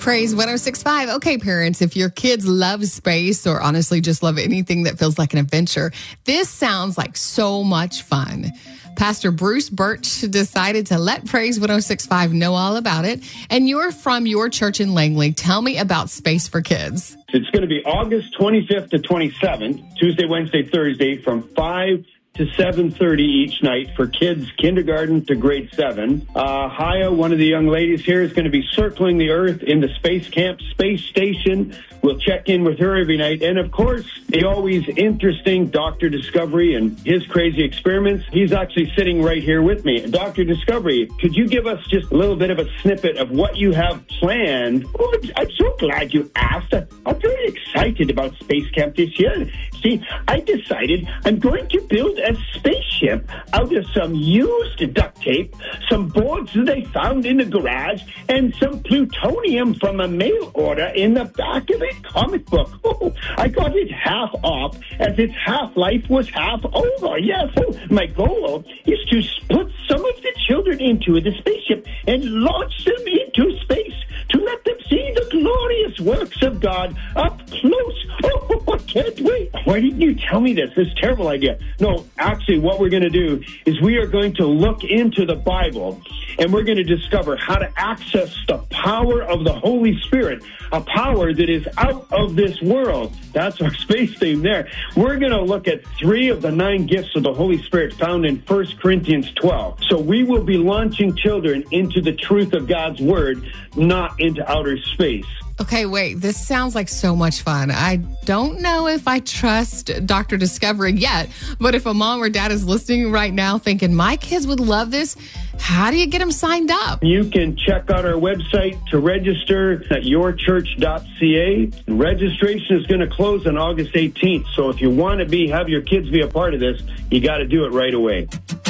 Praise 106.5. Okay, parents, if your kids love space or honestly just love anything that feels like an adventure, this sounds like so much fun. Pastor Bruce Birch decided to let Praise 106.5 know all about it. And you're from your church in Langley. Tell me about Space for Kids. It's going to be August 25th to 27th, Tuesday, Wednesday, Thursday, from 5 to 7:30 each night for kids kindergarten to grade 7. Haya, one of the young ladies here, is going to be circling the Earth in the Space Camp Space Station. We'll check in with her every night. And, of course, the always interesting Dr. Discovery and his crazy experiments. He's actually sitting right here with me. Dr. Discovery, could you give us just a little bit of a snippet of what you have planned? Oh, I'm so glad you asked. I'm very excited about Space Camp this year. See, I decided I'm going to build a spaceship out of some used duct tape, some boards that I found in the garage, and some plutonium from a mail order in the back of a comic book. Oh, I got it half off as its half-life was half over. Yes, so my goal is to put some of the children into the spaceship and launch them into space to let them see the glorious works of God up close. Oh, I can't wait. Why didn't you tell me this? This is a terrible idea. No, actually, what we're going to do is we are going to look into the Bible and we're going to discover how to access the power of the Holy Spirit, a power that is out of this world. That's our space theme there. We're going to look at 3 of the 9 gifts of the Holy Spirit found in 1 Corinthians 12. So we will be launching children into the truth of God's Word, not into outer space. Okay, wait, this sounds like so much fun. I don't know if I trust Dr. Discovery yet, but if a mom or dad is listening right now thinking, my kids would love this, how do you get them signed up? You can check out our website to register at yourchurch.ca. Registration is going to close on August 18th, so if you want to have your kids be a part of this, you got to do it right away.